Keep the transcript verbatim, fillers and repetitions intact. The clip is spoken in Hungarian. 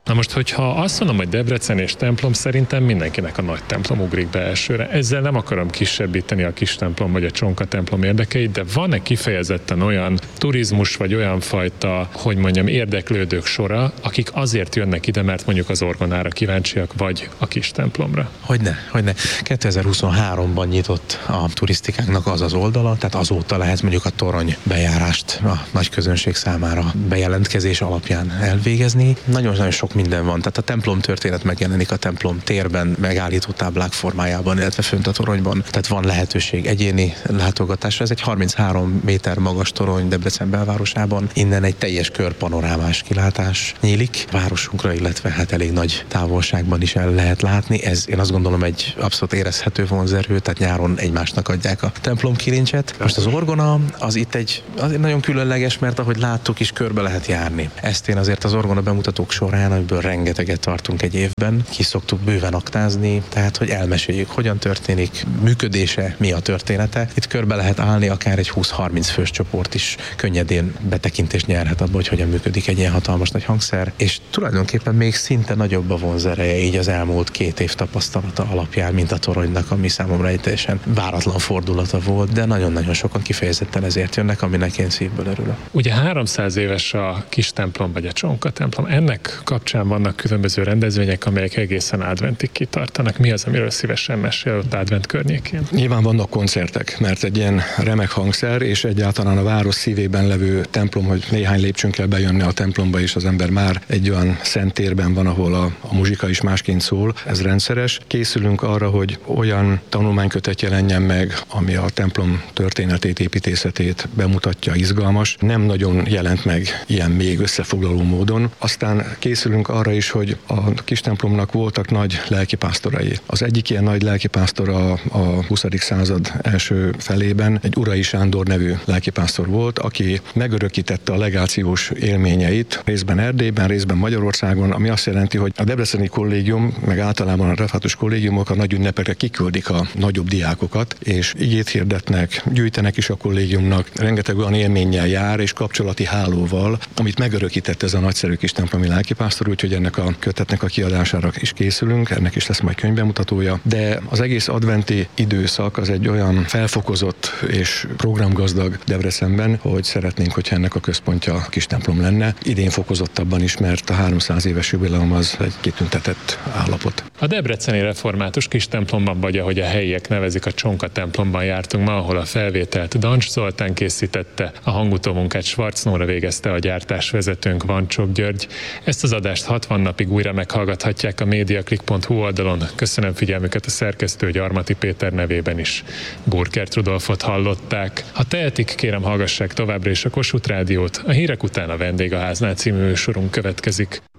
Na most, hogyha azt mondom, hogy Debrecen és templom, szerintem mindenkinek a nagy templom ugrik be elsőre. Ezzel nem akarom kisebbíteni a kis templom vagy a csonka templom érdekeit, de van-e kifejezetten olyan turizmus vagy olyan fajta, hogy mondjam, érdeklődők sora, akik azért jönnek ide, mert mondjuk az orgonára kíváncsiak, vagy a kis templomra? Hogyne, hogyne. kétezer-huszonháromban nyitott a turisztikánknak az az oldala, tehát azóta lehet mondjuk a torony bejárást a nagy közönség számára bejelentkezés alapján elvégezni. Nagyon-nagyon sok minden van, tehát a templom történet megjelenik a templom térben, megállító táblák formájában, illetve fönt a toronyban. Tehát van lehetőség egyéni látogatásra. Ez egy harminchárom méter magas torony Debrecen belvárosában. Innen egy teljes körpanorámás kilátás nyílik városunkra, illetve hát elég nagy távolságban is el lehet látni. Ez én azt gondolom egy abszolút érezhető vonzerő, tehát nyáron egymásnak adják a templom kilincset. Most az orgona az itt egy azért nagyon különleges, mert ahogy láttuk is körbe lehet járni. Ezt én azért az orgona bemutatók során, amiből rengeteget tartunk egy évben, ki szoktuk bőven aktázni, tehát hogy elmeséljük, hogyan történik, működése, mi a története. Itt körbe lehet állni, akár egy húsz-harminc fős csoport is könnyedén betekintést nyerhet abba, hogy hogyan működik egy ilyen hatalmas nagy hangszer, és tulajdonképpen még szinte nagyobb a vonzereje így az elmúlt két év tapasztalata alapján, mint a toronynak, ami számomra egy teljesen váratlan fordulata volt, de nagyon-nagyon sokan kifejezetten ezért jönnek, aminek én szívből örülök. Ugye háromszáz éves a kis templom vagy a csonka templom, ennek kapcsán vannak különböző rendezvények, amelyek egészen adventig kitartanak. Mi az, amiről szívesen mesél ott advent környékén? Nyilván vannak koncertek, mert egy ilyen remek hangszer, és egyáltalán a város szívében levő templom, hogy néhány lépcsőn kell bejönni a templomba, és az ember már egy olyan szent térben van, ahol a, a muzsika is másként szól. Ez rendszeres. Készülünk arra, hogy olyan tanulmánykötet jelenjen meg, ami a templom történetét, építészetét bemutatja, izgalmas. Nem nagyon jelent meg ilyen még összefoglaló módon. Aztán készülünk arra is, hogy a kis templomnak voltak nagy lelkipásztorai. Az egyik ilyen nagy lelkipásztor a, a huszadik század első felében egy Urai Sándor nevű lelkipásztor volt, aki megörökítette a legációs élményeit részben Erdélyben, részben Magyarországon, ami azt jelenti, hogy a debreceni kollégium, meg általában a református kollégiumok a nagy ünnepekre kiküldik a nagyobb diákokat, és igét hirdetnek, gyűjtenek is a kollégiumnak, rengeteg olyan élménnyel jár, és kapcsolati hálóval, amit megörökített ez a nagyszerű kis templomi lelkipásztor, úgyhogy ennek a kötetnek a kiadására is készülünk, ennek is lesz majd könyvbemutatója, de az egész adventi időszak az egy olyan felfokozott és programgazdag Debrecenben, hogy szeretnénk, hogyha ennek a központja a kis templom lenne. Idén fokozottabban is, mert a háromszáz éves jubileum az egy kitüntetett állapot. A debreceni református kis templomban, vagy ahogy a helyiek nevezik, a csonka templomban jártunk ma, ahol a felvételt Dancs Zoltán készítette, a hangutómunkát Schwarz Nóra végezte, a gyártásvezetőnk Vancsok György. Ezt az adást hatvan napig újra meghallgathatják a mediaclick pont hu oldalon. Köszönöm figyelmüket a szerkesztő Gyarmati Péter nevében is. Burkert Rudolfot hallották. Ha tehetik, kérem hallgassák továbbra is a Kossuth Rádiót. A hírek után a Vendégháznál című műsorunk következik.